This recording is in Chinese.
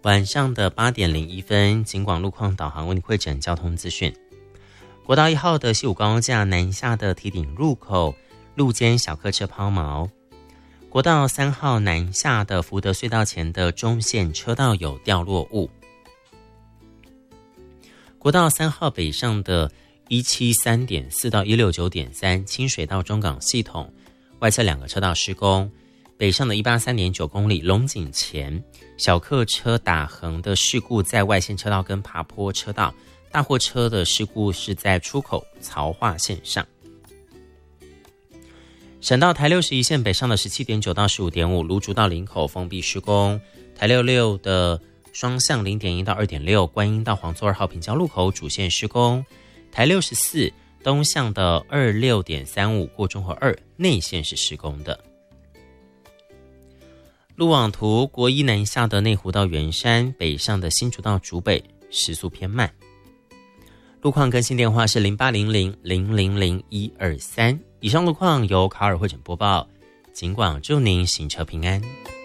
晚上的8点01分，警广路况导航为你汇整交通资讯。国道1号的西武高架南下的堤顶入口路肩小客车抛锚。国道3号南下的福德隧道前的中线车道有掉落物。国道3号北上的173.4到169.3清水到中港系统外侧2个车道施工，北上的183.9公里龙井前小客车打横的事故在外线车道跟爬坡车道，大货车的事故是在出口槽化线上。省道台61线北上的 17.9 到 15.5 芦竹到林口封闭施工，台66的双向 0.1 到 2.6 观音到黄厝2号平交路口主线施工，台64东向的 26.35 过中和2内线是施工的。路网图国一南下的内湖到圆山，北上的新竹到竹北时速偏慢。路况更新电话是0800000123。以上路况由卡尔汇整播报，警广祝您行车平安。